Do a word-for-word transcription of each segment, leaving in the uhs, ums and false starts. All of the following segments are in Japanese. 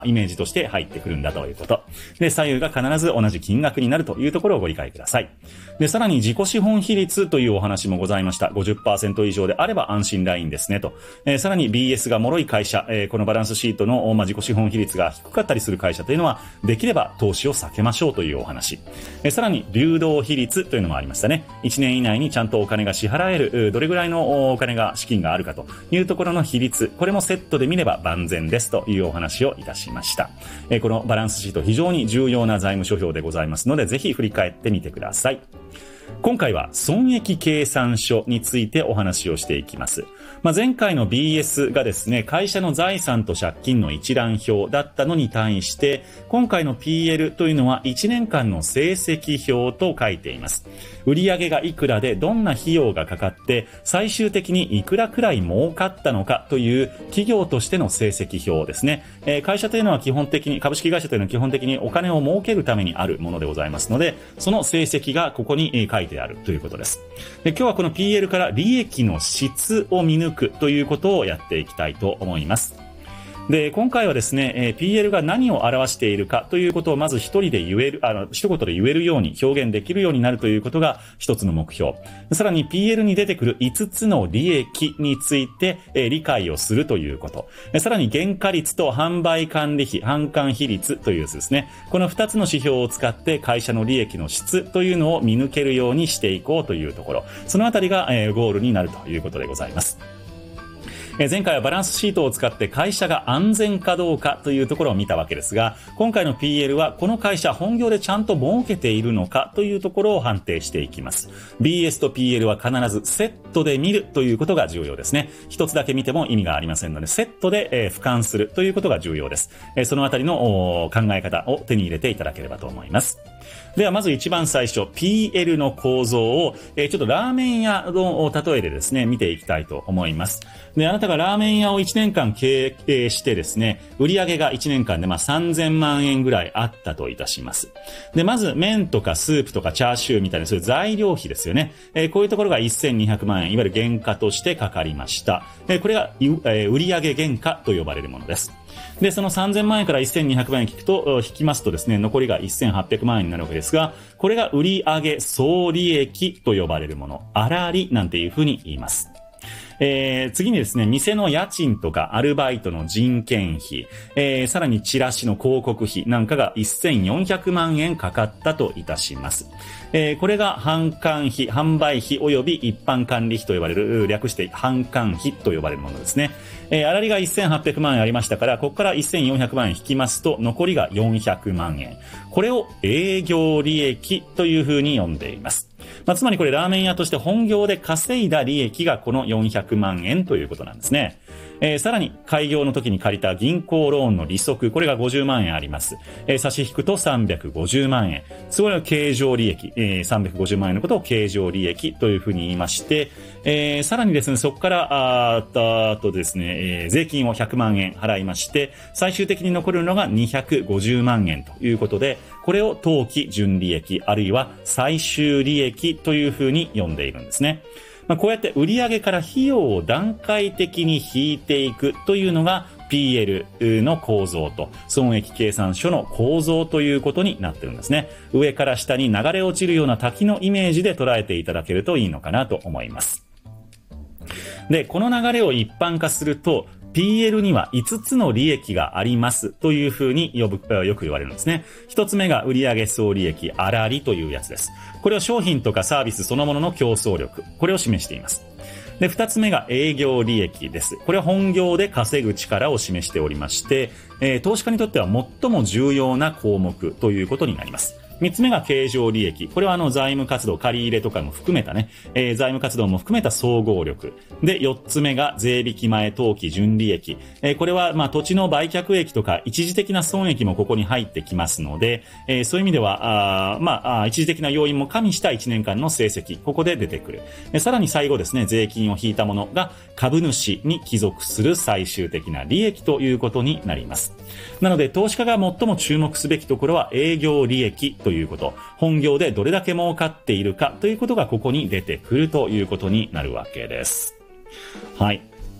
イメージとして入ってくるんだということ。で、左右が必ず同じ金額になるというところをご理解ください。で、さらに自己資本比率というお話もございました。ごじゅっパーセント 以上であれば安心ラインですねと。えー、さらに ビーエス が脆い会社、えー、このバランスシートの、まあ、自己資本比率が低かったりする会社というのは、できれば投資を避けましょうというお話。えー、さらに流動比率というのもありましたね。いちねん以内にちゃんとお金が支払える、どれぐらいのお金が、資金があるかというところの比率、これもセットで見れば万全ですというお話をいたしました。えー、このバランスシート非常に重要な財務諸表でございますので、ぜひ振り返ってみてください。今回は損益計算書についてお話をしていきます。まあ、前回の ビーエス がですね、会社の財産と借金の一覧表だったのに対して、今回の ピーエル というのはいちねんかんの成績表と書いています。売上がいくらでどんな費用がかかって、最終的にいくらくらい儲かったのかという企業としての成績表ですね。えー、会社というのは基本的に、株式会社というのは基本的にお金を儲けるためにあるものでございますので、その成績がここに書いてあるということです。で、今日はこの ピーエル から利益の質を見抜くということをやっていきたいと思います。で、今回はですね、えー、ピーエル が何を表しているかということをまず一人で言える、あの、一言で言えるように表現できるようになるということが一つの目標。さらに ピーエル に出てくるいつつの利益について、えー、理解をするということ。さらに原価率と販売管理費、販管比率というやつですね。この二つの指標を使って会社の利益の質というのを見抜けるようにしていこうというところ。そのあたりが、えー、ゴールになるということでございます。前回はバランスシートを使って会社が安全かどうかというところを見たわけですが、今回の ピーエル はこの会社本業でちゃんと儲けているのかというところを判定していきます。ビーエス と ピーエル は必ずセットで見るということが重要ですね。一つだけ見ても意味がありませんので、セットで、えー、俯瞰するということが重要です。えー、そのあたりの考え方を手に入れていただければと思います。ではまず一番最初 ピーエル の構造を、えー、ちょっとラーメン屋の例えでですね見ていきたいと思います。で、あなたがラーメン屋をいちねんかん経営してですね、売上がいちねんかんでまあさんぜんまんえんぐらいあったといたします。で、まず麺とかスープとかチャーシューみたいなそういう材料費ですよね。えー、こういうところがせんにひゃくまんえん、いわゆる原価としてかかりました。えー、これが、えー、売上原価と呼ばれるものです。で、そのさんぜんまんえんからせんにひゃくまんえん引くと、引きますとですね、残りがせんはっぴゃくまんえんになるわけですが、これが売上総利益と呼ばれるもの、粗利なんていうふうに言います。えー、次にですね、店の家賃とかアルバイトの人件費、えー、さらにチラシの広告費なんかがせんよんひゃくまんえんかかったといたします。えー、これが販管費、販売費及び一般管理費と呼ばれる、略して販管費と呼ばれるものですね。えー、粗利がせんはっぴゃくまんえんありましたから、ここからせんよんひゃくまんえん引きますと、残りがよんひゃくまんえん。これを営業利益というふうに呼んでいます。まあ、つまりこれラーメン屋として本業で稼いだ利益がこのよんひゃくまんえんということなんですね。えー、さらに開業の時に借りた銀行ローンの利息、これがごじゅうまんえんあります。えー、差し引くとさんびゃくごじゅうまんえん。それは経常利益、えー、さんびゃくごじゅうまんえんのことを経常利益というふうに言いまして、えー、さらにですね、そこからあーあとですね、えー、税金をひゃくまんえん払いまして、最終的に残るのがにひゃくごじゅうまんえんということで、これを当期純利益あるいは最終利益というふうに呼んでいるんですね。まあ、こうやって売上から費用を段階的に引いていくというのが ピーエル の構造と損益計算書の構造ということになってるんですね。上から下に流れ落ちるような滝のイメージで捉えていただけるといいのかなと思います。で、この流れを一般化するとピーエル にはいつつの利益がありますというふうに呼ぶ、よく言われるんですね。一つ目が売上総利益、粗利というやつです。これは商品とかサービスそのものの競争力、これを示しています。で、二つ目が営業利益です。これは本業で稼ぐ力を示しておりまして、えー、投資家にとっては最も重要な項目ということになります。三つ目が経常利益。これはあの財務活動、借り入れとかも含めたね、えー、財務活動も含めた総合力。で、四つ目が税引き前当期純利益。えー、これはまあ土地の売却益とか一時的な損益もここに入ってきますので、えー、そういう意味では、あまあ一時的な要因も加味したいちねんかんの成績、ここで出てくる。えー、さらに最後ですね、税金を引いたものが株主に帰属する最終的な利益ということになります。なので投資家が最も注目すべきところは営業利益ということ、本業でどれだけ儲かっているかということがここに出てくるということになるわけです。はい。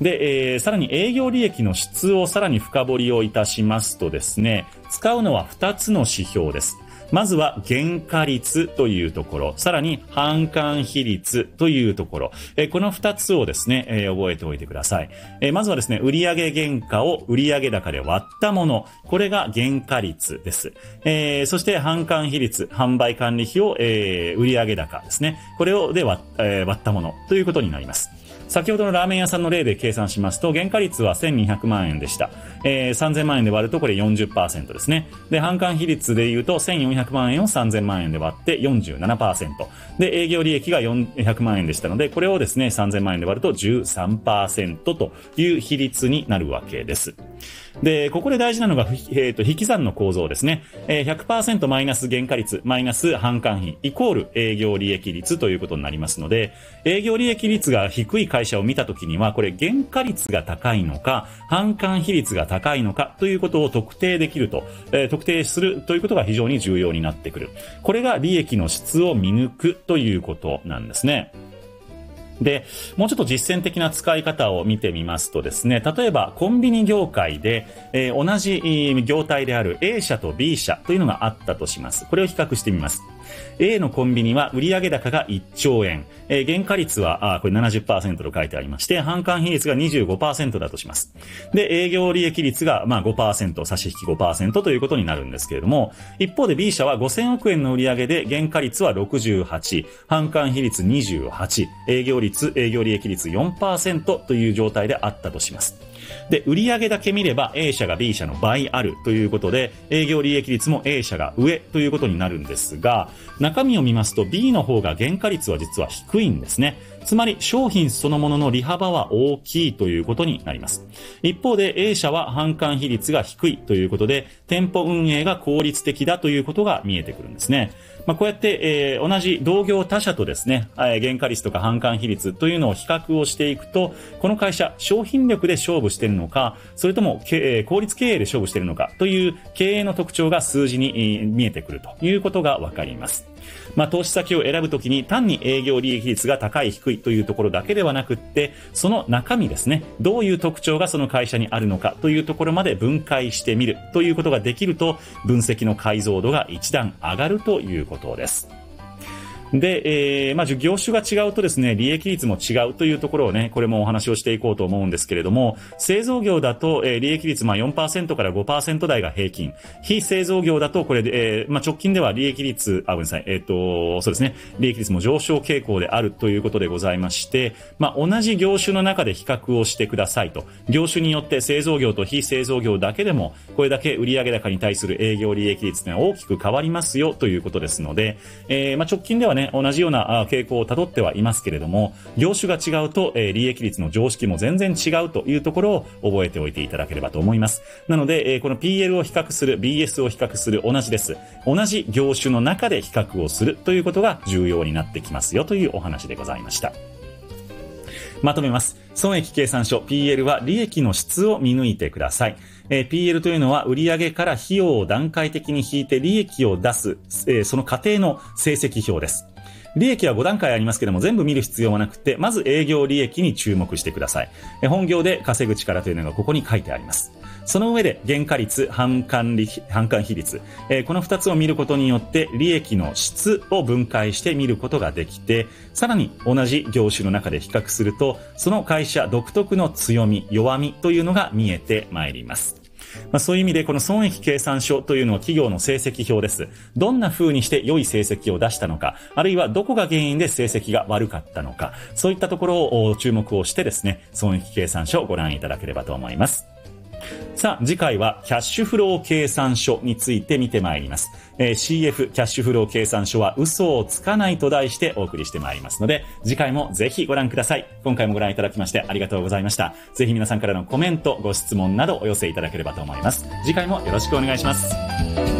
で、えー、さらに営業利益の質をさらに深掘りをいたしますとですね、使うのはふたつの指標です。まずは原価率というところ、さらに販管比率というところ、えー、このふたつをですね、えー、覚えておいてください。えー、まずはですね、売上原価を売上高で割ったもの、これが原価率です。えー、そして販管比率、販売管理費を、えー、売上高ですね、これをで割、えー、割ったものということになります。先ほどのラーメン屋さんの例で計算しますと、原価率はせんにひゃくまんえんでした。えー、さんぜんまんえんで割るとこれ よんじゅっパーセント ですね。で、販管比率で言うとせんよんひゃくまんえんをさんぜんまんえんで割って よんじゅうななパーセント。で、営業利益がよんひゃくまんえんでしたので、これをですね、さんぜんまんえんで割ると じゅうさんパーセント という比率になるわけです。で、ここで大事なのが、えーと、引き算の構造ですね。えー、ひゃくパーセント マイナス原価率、マイナス販管費、イコール営業利益率ということになりますので、営業利益率が低い会社を見たときには、これ原価率が高いのか、販管比率が高いのかということを特定できると、えー、特定するということが非常に重要になってくる。これが利益の質を見抜くということなんですね。で、もうちょっと実践的な使い方を見てみますとですね、例えばコンビニ業界で、えー、同じ業態である A 社と B 社というのがあったとします。これを比較してみます。A のコンビニは売上高がいっちょうえん、えー、原価率はあこれ ななじゅっパーセント と書いてありまして、販管比率が にじゅうごパーセント だとします。で、営業利益率がまあ ごパーセント、差し引き ごパーセント ということになるんですけれども、一方で B 社はごせんおくえんの売上で原価率はろくじゅうはち、販管比率にじゅうはち、営業率、営業利益率 よんパーセント という状態であったとします。で、売上だけ見れば A 社が B 社の倍あるということで、営業利益率も A 社が上ということになるんですが、中身を見ますと B の方が原価率は実は低いんですね。つまり商品そのものの利幅は大きいということになります。一方で A 社は販管比率が低いということで、店舗運営が効率的だということが見えてくるんですね。まあ、こうやって、えー、同じ同業他社とですね、えー、原価率とか販管比率というのを比較をしていくと、この会社商品力で勝負しているのか、それとも、えー、効率経営で勝負しているのかという経営の特徴が数字に、えー、見えてくるということがわかります。まあ、投資先を選ぶときに単に営業利益率が高い低いというところだけではなくって、その中身ですね、どういう特徴がその会社にあるのかというところまで分解してみるということができると、分析の解像度が一段上がるということです。で、えー、まあ、業種が違うとですね、利益率も違うというところをね、これもお話をしていこうと思うんですけれども、製造業だと、えー、利益率まあ よんパーセント から ごパーセント 台が平均。非製造業だと、これで、えー、まあ、直近では利益率、あ、ごめんなさい、えっと、そうですね、利益率も上昇傾向であるということでございまして、まあ、同じ業種の中で比較をしてくださいと。業種によって製造業と非製造業だけでも、これだけ売上高に対する営業利益率が大きく変わりますよということですので、えー、まあ、直近ではね、同じような傾向をたどってはいますけれども、業種が違うと、えー、利益率の常識も全然違うというところを覚えておいていただければと思います。なので、えー、この ピーエル を比較する、ビーエス を比較する、同じです。同じ業種の中で比較をするということが重要になってきますよというお話でございました。まとめます。損益計算書 ピーエル は利益の質を見抜いてください。えー、ピーエル というのは売上から費用を段階的に引いて利益を出す、えー、その過程の成績表です。利益はごだんかいありますけども、全部見る必要はなくて、まず営業利益に注目してください。本業で稼ぐ力というのがここに書いてあります。その上で原価率、販管利、販管比率、えー、このふたつを見ることによって利益の質を分解して見ることができて、さらに同じ業種の中で比較すると、その会社独特の強み、弱みというのが見えてまいります。まあ、そういう意味でこの損益計算書というのは企業の成績表です。どんな風にして良い成績を出したのか、あるいはどこが原因で成績が悪かったのか、そういったところを注目をしてですね、損益計算書をご覧いただければと思います。さあ、次回はキャッシュフロー計算書について見てまいります。えー、シーエフ キャッシュフロー計算書は嘘をつかないと題してお送りしてまいりますので、次回もぜひご覧ください。今回もご覧いただきましてありがとうございました。ぜひ皆さんからのコメント、ご質問などお寄せいただければと思います。次回もよろしくお願いします。